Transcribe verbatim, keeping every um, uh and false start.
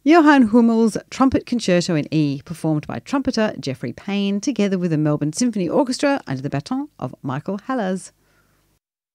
Johann Hummel's Trumpet Concerto in E, performed by trumpeter Geoffrey Payne, together with the Melbourne Symphony Orchestra under the baton of Michael Hallers.